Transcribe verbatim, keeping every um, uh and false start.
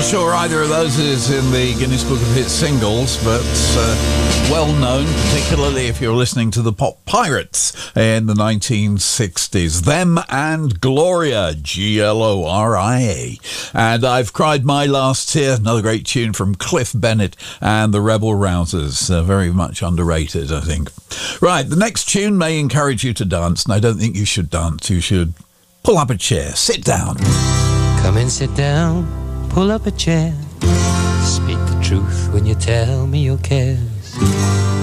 sure either of those is in the Guinness Book of Hit Singles, but uh, well known, particularly if you're listening to the Pop Pirates in the nineteen sixties. Them and Gloria, G L O R I A. And I've Cried My Last Tear, another great tune from Cliff Bennett and the Rebel Rousers. Uh, very much underrated, I think. Right, the next tune may encourage you to dance, and I don't think you should dance. You should pull up a chair, sit down. Come and sit down, pull up a chair. Speak the truth when you tell me your cares.